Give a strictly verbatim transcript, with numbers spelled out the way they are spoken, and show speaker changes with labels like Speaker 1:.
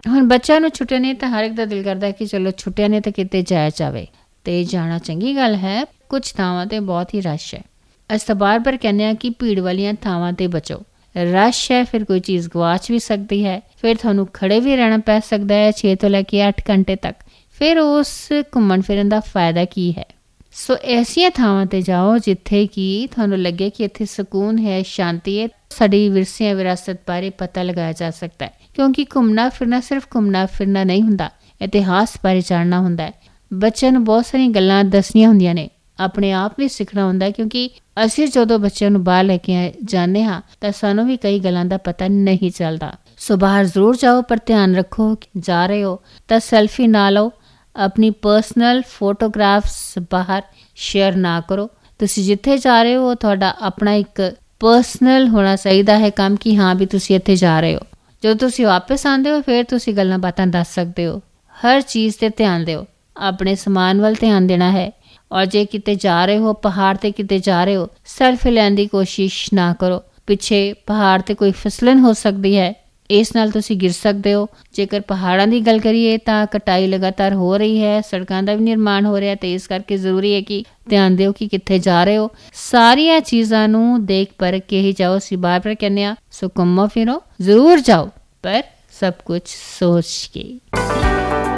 Speaker 1: ਹੁਣ ਬੱਚਿਆਂ ਨੂੰ ਛੁੱਟੀਆਂ ਨੇ ਤਾਂ ਹਰ ਇੱਕ ਦਾ ਦਿਲ ਕਰਦਾ ਕਿ ਚਲੋ ਛੁੱਟੀਆਂ ਨੇ ਤਾਂ ਕਿਤੇ ਜਾਇਆ ਜਾਵੇ, ਅਤੇ ਜਾਣਾ ਚੰਗੀ ਗੱਲ ਹੈ। ਕੁਛ ਥਾਵਾਂ 'ਤੇ ਬਹੁਤ ਹੀ ਰਸ਼ ਹੈ। ਅਸੀਂ ਤਾਂ ਬਾਰ ਬਾਰ ਕਹਿੰਦੇ ਹਾਂ ਕਿ ਭੀੜ ਵਾਲੀਆਂ ਥਾਵਾਂ 'ਤੇ ਬਚੋ। ਰਸ਼ ਹੈ, ਫਿਰ ਕੋਈ ਚੀਜ਼ ਗਵਾਚ ਵੀ ਸਕਦੀ ਹੈ, ਫਿਰ ਤੁਹਾਨੂੰ ਖੜ੍ਹੇ ਵੀ ਰਹਿਣਾ ਪੈ ਸਕਦਾ ਹੈ ਛੇ ਤੋਂ ਲੈ ਕੇ ਅੱਠ ਘੰਟੇ ਤੱਕ। ਫਿਰ ਉਸ ਘੁੰਮਣ ਫਿਰਨ ਦਾ ਫਾਇਦਾ ਕੀ ਹੈ? ਸੋ ਐਸੀਆਂ ਥਾਵਾਂ 'ਤੇ ਜਾਓ ਜਿੱਥੇ ਕਿ ਤੁਹਾਨੂੰ ਲੱਗੇ ਕਿ ਇੱਥੇ ਸਕੂਨ ਹੈ, ਸ਼ਾਂਤੀ ਹੈ, ਸਾਡੀ ਵਿਰਸਿਆਂ ਵਿਰਾਸਤ ਬਾਰੇ ਪਤਾ ਲਗਾਇਆ ਜਾ ਸਕਦਾ ਹੈ। ਕਿਉਂਕਿ ਘੁੰਮਣਾ ਫਿਰਨਾ ਸਿਰਫ ਘੁੰਮਣਾ ਫਿਰਨਾ ਨਹੀਂ ਹੁੰਦਾ, ਇਤਿਹਾਸ ਬਾਰੇ ਜਾਣਨਾ ਹੁੰਦਾ ਹੈ। ਬੱਚਿਆਂ ਨੂੰ ਬਹੁਤ ਸਾਰੀਆਂ ਗੱਲਾਂ ਦੱਸਣੀਆਂ ਹੁੰਦੀਆਂ ਨੇ, ਆਪਣੇ ਆਪ ਵੀ ਸਿੱਖਣਾ ਹੁੰਦਾ, ਕਿਉਂਕਿ ਅਸੀਂ ਜਦੋਂ ਬੱਚਿਆਂ ਨੂੰ ਬਾਹਰ ਲੈ ਕੇ ਜਾਂਦੇ ਹਾਂ ਤਾਂ ਸਾਨੂੰ ਵੀ ਕਈ ਗੱਲਾਂ ਦਾ ਪਤਾ ਨਹੀਂ ਚੱਲਦਾ। ਸੋ ਬਾਹਰ ਜ਼ਰੂਰ ਜਾਓ, ਪਰ ਧਿਆਨ ਰੱਖੋ ਜਾ ਰਹੇ ਹੋ ਤਾਂ ਸੈਲਫੀ ਨਾ ਲਓ, ਆਪਣੀ ਪਰਸਨਲ ਫੋਟੋਗ੍ਰਾਫਸ ਬਾਹਰ ਸ਼ੇਅਰ ਨਾ ਕਰੋ। ਤੁਸੀਂ ਜਿੱਥੇ ਜਾ ਰਹੇ ਹੋ ਤੁਹਾਡਾ ਆਪਣਾ ਇੱਕ ਪਰਸਨਲ ਹੋਣਾ ਚਾਹੀਦਾ ਹੈ ਕੰਮ, ਕਿ ਹਾਂ ਵੀ ਤੁਸੀਂ ਇੱਥੇ ਜਾ ਰਹੇ ਹੋ। ਜਦੋਂ ਤੁਸੀਂ ਵਾਪਸ ਆਉਂਦੇ ਹੋ ਫਿਰ ਤੁਸੀਂ ਗੱਲਾਂ ਬਾਤਾਂ ਦੱਸ ਸਕਦੇ ਹੋ। ਹਰ ਚੀਜ਼ 'ਤੇ ਧਿਆਨ ਦਿਓ, ਆਪਣੇ ਸਮਾਨ ਵੱਲ ਧਿਆਨ ਦੇਣਾ ਹੈ। ਔਰ ਜੇ ਕਿਤੇ ਜਾ ਰਹੇ ਹੋ, ਪਹਾੜ 'ਤੇ ਕਿਤੇ ਜਾ ਰਹੇ ਹੋ, ਸੈਲਫੀ ਲੈਣ ਦੀ ਕੋਸ਼ਿਸ਼ ਨਾ ਕਰੋ। ਪਿੱਛੇ ਪਹਾੜ 'ਤੇ ਕੋਈ ਫਿਸਲਣ ਹੋ ਸਕਦੀ ਹੈ, ਇਸ ਨਾਲ ਤੁਸੀਂ ਗਿਰ ਸਕਦੇ ਹੋ। ਜੇਕਰ ਪਹਾੜਾਂ ਦੀ ਗੱਲ ਕਰੀਏ ਤਾਂ ਕਟਾਈ ਲਗਾਤਾਰ ਹੋ ਰਹੀ ਹੈ, ਸੜਕਾਂ ਦਾ ਵੀ ਨਿਰਮਾਣ ਹੋ ਰਿਹਾ, ਅਤੇ ਇਸ ਕਰਕੇ ਜ਼ਰੂਰੀ ਹੈ ਕਿ ਧਿਆਨ ਦਿਓ ਕਿ ਕਿੱਥੇ ਜਾ ਰਹੇ ਹੋ। ਸਾਰੀਆਂ ਚੀਜ਼ਾਂ ਨੂੰ ਦੇਖ ਪਰਖ ਕੇ ਹੀ ਜਾਓ। ਅਸੀਂ ਬਾਰ ਬਾਰ ਕਹਿੰਦੇ ਹਾਂ, ਸੋ ਘੁੰਮੋ ਫਿਰੋ, ਜ਼ਰੂਰ ਜਾਓ, ਪਰ ਸਭ ਕੁਛ ਸੋਚ ਕੇ।